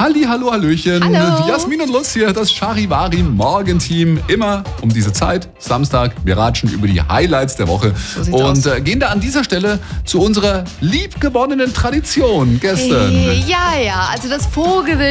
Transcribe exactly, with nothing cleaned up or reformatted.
Halli, hallo, hallöchen. Hallo. Jasmin und Lutz hier, das Charivari-Morgenteam. Immer um diese Zeit, Samstag. Wir ratschen über die Highlights der Woche. So sieht's und aus. Äh, gehen da an dieser Stelle zu unserer liebgewonnenen Tradition gestern. Hey, ja, ja, also das Vogelwild